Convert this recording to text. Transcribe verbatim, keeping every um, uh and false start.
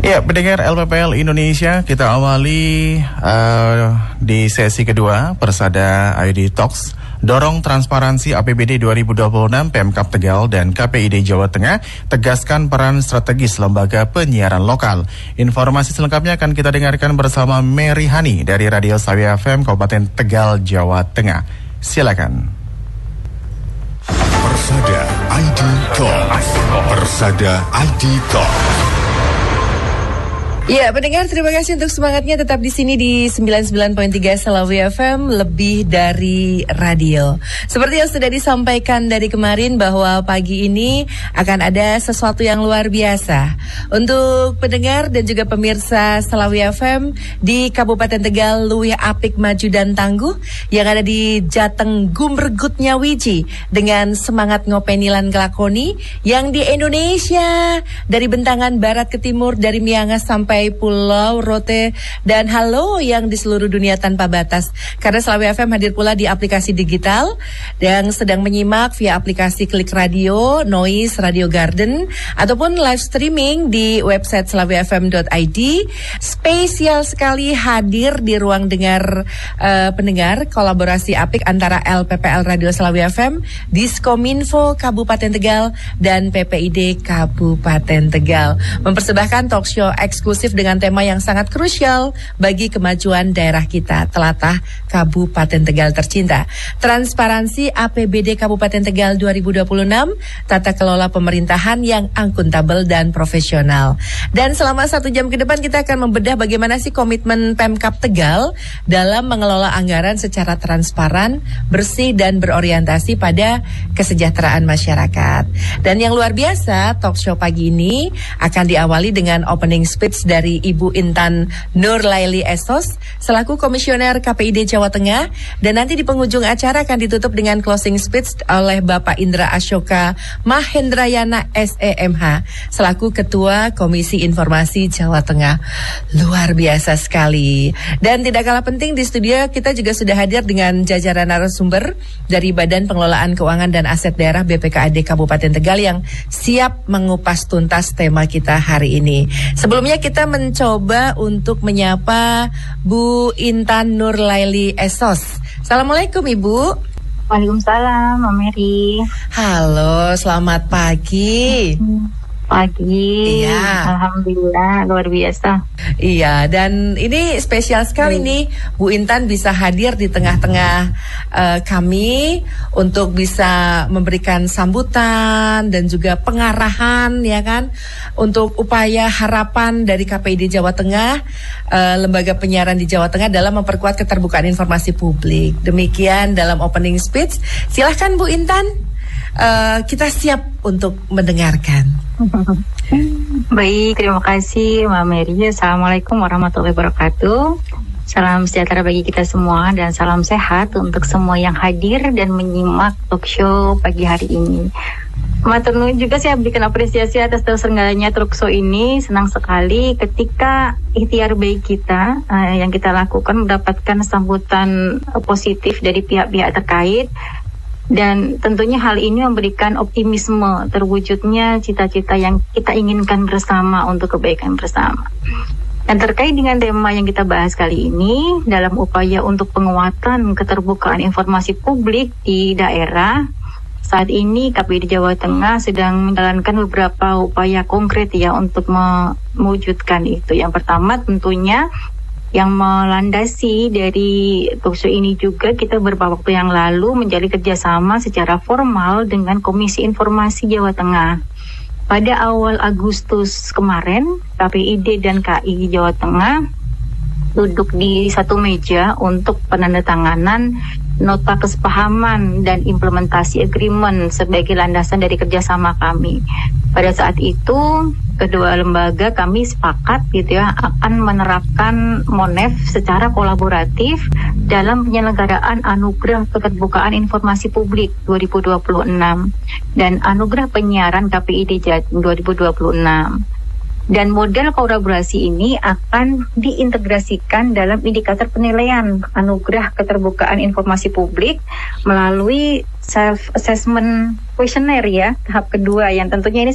Ya, pendengar L P P L Indonesia, kita awali uh, di sesi kedua Persada I D Talks. Dorong transparansi A P B D dua ribu dua puluh enam, Pemkab Tegal dan K P I D Jawa Tengah tegaskan peran strategis lembaga penyiaran lokal. Informasi selengkapnya akan kita dengarkan bersama Mary Hani dari Radio Sawi F M Kabupaten Tegal, Jawa Tengah. Silakan. Persada I D Talks. Persada I D Talks. Ya, pendengar, terima kasih untuk semangatnya tetap di sini di sembilan puluh sembilan koma tiga Salawi F M, lebih dari radio. Seperti yang sudah disampaikan dari kemarin bahwa pagi ini akan ada sesuatu yang luar biasa untuk pendengar dan juga pemirsa Salawi F M di Kabupaten Tegal, luwih apik maju dan tangguh yang ada di Jateng Gumregutnya Wiji dengan semangat ngopenilan kelakoni yang di Indonesia dari bentangan barat ke timur, dari Miangas sampai Pulau Rote dan halo yang di seluruh dunia tanpa batas. Karena Salawi F M hadir pula di aplikasi digital yang sedang menyimak via aplikasi Klik Radio, Noise, Radio Garden ataupun live streaming di website salawi f m dot i d. Spesial sekali hadir di ruang dengar uh, pendengar kolaborasi apik antara L P P L Radio Salawi F M, Diskominfo Kabupaten Tegal dan P P I D Kabupaten Tegal mempersembahkan talk show eksklusif dengan tema yang sangat krusial bagi kemajuan daerah kita, telatah Kabupaten Tegal tercinta. Transparansi A P B D Kabupaten Tegal dua ribu dua puluh enam, tata kelola pemerintahan yang akuntabel dan profesional. Dan selama satu jam ke depan kita akan membedah bagaimana sih komitmen Pemkab Tegal dalam mengelola anggaran secara transparan, bersih dan berorientasi pada kesejahteraan masyarakat. Dan yang luar biasa, talk show pagi ini akan diawali dengan opening speech dari Ibu Intan Nurlaili Esos selaku Komisioner K P I D Jawa Tengah, dan nanti di penghujung acara akan ditutup dengan closing speech oleh Bapak Indra Ashoka Mahendrayana S E M H selaku Ketua Komisi Informasi Jawa Tengah. Luar biasa sekali. Dan tidak kalah penting, di studio kita juga sudah hadir dengan jajaran narasumber dari Badan Pengelolaan Keuangan dan Aset Daerah B P K A D Kabupaten Tegal yang siap mengupas tuntas tema kita hari ini. Sebelumnya kita mencoba untuk menyapa Bu Intan Nurlaili Esos. Assalamualaikum Ibu. Waalaikumsalam, Mbak Mary. Halo, selamat pagi. Pagi. Iya. Alhamdulillah, luar biasa. Iya, dan ini spesial sekali hmm. nih Bu Intan bisa hadir di tengah-tengah uh, kami untuk bisa memberikan sambutan dan juga pengarahan, ya kan, untuk upaya harapan dari K P I D Jawa Tengah, uh, lembaga penyiaran di Jawa Tengah dalam memperkuat keterbukaan informasi publik. Demikian dalam opening speech. Silahkan Bu Intan. Uh, kita siap untuk mendengarkan. Baik, terima kasih Mbak Mary. Assalamualaikum warahmatullahi wabarakatuh. Salam sejahtera bagi kita semua dan salam sehat untuk semua yang hadir dan menyimak talk show pagi hari ini. Matur nuwun juga saya berikan apresiasi atas terselenggaranya talk show ini. Senang sekali ketika ikhtiar baik kita uh, yang kita lakukan mendapatkan sambutan uh, positif dari pihak-pihak terkait. Dan tentunya hal ini memberikan optimisme terwujudnya cita-cita yang kita inginkan bersama untuk kebaikan bersama. Dan terkait dengan tema yang kita bahas kali ini, dalam upaya untuk penguatan keterbukaan informasi publik di daerah, saat ini K P I D Jawa Tengah sedang menjalankan beberapa upaya konkret ya untuk mewujudkan itu. Yang pertama tentunya yang melandasi dari talk show ini juga, kita beberapa waktu yang lalu menjalin kerjasama secara formal dengan Komisi Informasi Jawa Tengah. Pada awal Agustus kemarin, K P I D dan K I Jawa Tengah duduk di satu meja untuk penandatanganan nota kesepahaman dan implementasi agreement sebagai landasan dari kerjasama kami. Pada saat itu, kedua lembaga kami sepakat gitu ya akan menerapkan Monef secara kolaboratif dalam penyelenggaraan Anugerah Keterbukaan Informasi Publik dua ribu dua puluh enam dan Anugerah Penyiaran K P I D Jatim dua ribu dua puluh enam. Dan model kolaborasi ini akan diintegrasikan dalam indikator penilaian Anugerah Keterbukaan Informasi Publik melalui self-assessment questionnaire ya, tahap kedua yang tentunya ini